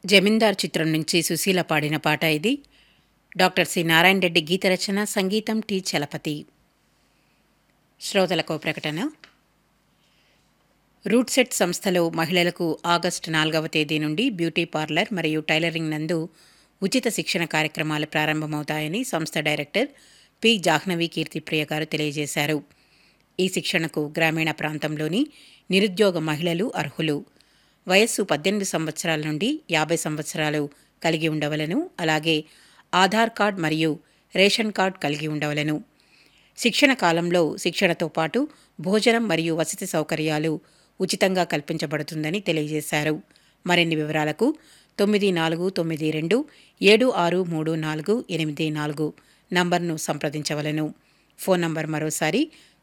జమీందార్ చిత్రం నుంచి సుశీల పాడిన పాట ఇది. డాక్టర్ సి నారాయణ రెడ్డి గీత రచన, సంగీతం టి చలపతి. శ్రోతలకు ప్రకటన. రూట్ సెట్ సంస్థలో మహిళలకు ఆగస్టు 4వ తేదీ నుండి బ్యూటీ పార్లర్ మరియు టైలరింగ్ నందు ఉచిత శిక్షణ కార్యక్రమాలు ప్రారంభమవుతాయని సంస్థ డైరెక్టర్ పి జాహ్నవి కీర్తిప్రియ గారు తెలియజేశారు. ఈ శిక్షణకు గ్రామీణ ప్రాంతంలోని నిరుద్యోగ మహిళలు అర్హులు. వయస్సు 18 సంవత్సరాల నుండి 50 సంవత్సరాలు కలిగి ఉండవలను. అలాగే ఆధార్ కార్డ్ మరియు రేషన్ కార్డ్ కలిగి ఉండవలను. శిక్షణ కాలంలో శిక్షణతో పాటు భోజనం మరియు వసతి సౌకర్యాలు ఉచితంగా కల్పించబడుతుందని తెలియజేశారు. మరిన్ని వివరాలకు 9492763484 నంబర్ను సంప్రదించవలను. ఫోన్ నంబర్ మరోసారి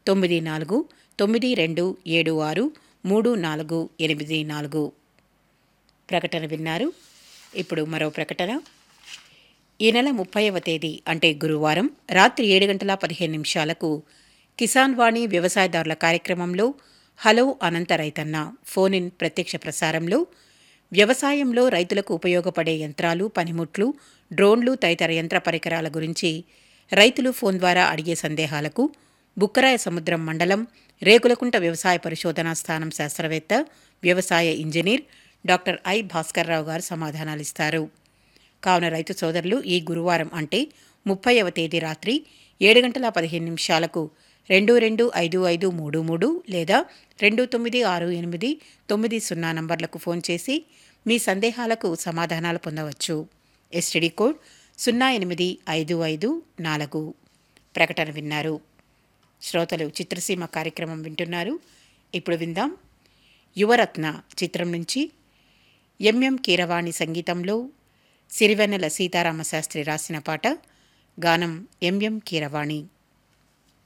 9427634484. ప్రకటన విన్నారు. ఇప్పుడు మరో ప్రకటన. ఈ నెల 30వ తేదీ అంటే గురువారం రాత్రి 7:15 కిసాన్ వాణి వ్యవసాయదారుల కార్యక్రమంలో హలో అనంత రైతన్న ఫోన్ ఇన్ ప్రత్యక్ష ప్రసారంలో వ్యవసాయంలో రైతులకు ఉపయోగపడే యంత్రాలు, పనిముట్లు, డ్రోన్లు తదితర యంత్ర పరికరాల గురించి రైతులు ఫోన్ ద్వారా అడిగే సందేహాలకు బుక్కరాయ సముద్రం మండలం రేకులకుంట వ్యవసాయ పరిశోధనా స్థానం శాస్త్రవేత్త, వ్యవసాయ ఇంజనీర్ డాక్టర్ ఐ భాస్కర్రావు గారు సమాధానాలిస్తారు. కావున రైతు సోదరులు ఈ గురువారం అంటే 30వ తేదీ రాత్రి 7:15 225533 లేదా 296890 నంబర్లకు ఫోన్ చేసి మీ సందేహాలకు సమాధానాలు పొందవచ్చు. STD code 085554. ప్రకటన విన్నారు. శ్రోతలు చిత్రసీమ కార్యక్రమం వింటున్నారు. ఇప్పుడు విందాం. యువరత్న చిత్రం నుంచి ఎంఎం కీరవాణి సంగీతంలో సిరివెన్నెల సీతారామశాస్త్రి రాసిన పాట. గానం ఎంఎం కీరవాణి.